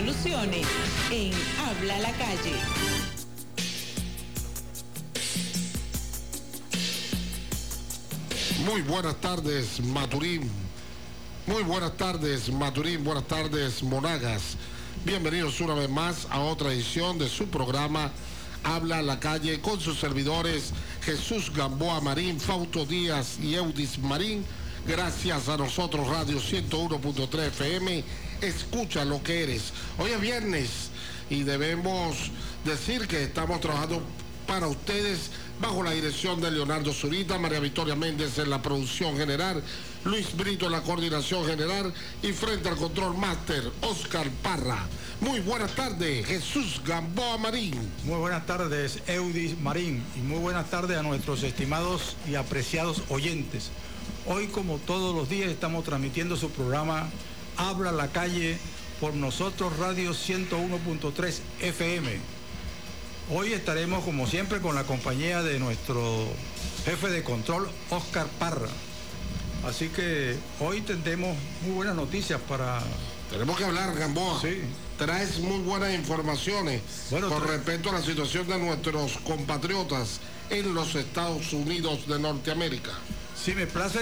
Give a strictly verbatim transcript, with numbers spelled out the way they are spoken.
soluciones en Habla la Calle. Muy buenas tardes, Maturín. Muy buenas tardes, Maturín. Buenas tardes, Monagas. Bienvenidos una vez más a otra edición de su programa Habla la Calle con sus servidores Jesús Gamboa Marín, Fausto Díaz y Eudis Marín. Gracias a nosotros, Radio ciento uno punto tres F M. Escucha lo que eres. Hoy es viernes y debemos decir que estamos trabajando para ustedes bajo la dirección de Leonardo Zurita, María Victoria Méndez en la producción general, Luis Brito en la coordinación general y frente al control máster, Oscar Parra. Muy buenas tardes, Jesús Gamboa Marín. Muy buenas tardes, Eudis Marín, y muy buenas tardes a nuestros estimados y apreciados oyentes. Hoy, como todos los días, estamos transmitiendo su programa Habla la Calle por nosotros, Radio ciento uno punto tres F M. Hoy estaremos, como siempre, con la compañía de nuestro jefe de control, Oscar Parra. Así que hoy tendremos muy buenas noticias para... Tenemos que hablar, Gamboa. Sí. Traes muy buenas informaciones bueno, con tra... respecto a la situación de nuestros compatriotas en los Estados Unidos de Norteamérica. Sí, me place